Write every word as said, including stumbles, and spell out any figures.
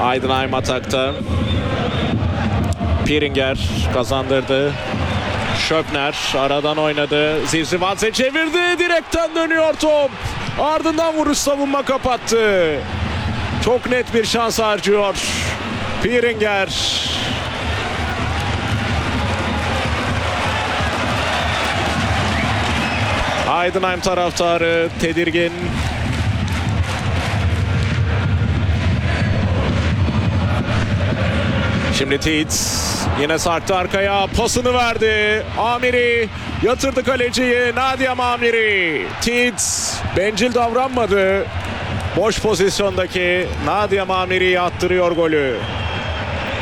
Heidenheim atakta. Pieringer kazandırdı. Schöpner aradan oynadı. Zivzivadze çevirdi. Direkten dönüyor top. Ardından vuruş, savunma kapattı. Çok net bir şans harcıyor Pieringer. Heidenheim taraftarı tedirgin. Şimdi Tietz yine sarktı arkaya, pasını verdi. Amiri yatırdı kaleciyi. Nadia Amiri. Tietz bencil davranmadı. Boş pozisyondaki Nadia Amiri'yi attırıyor golü.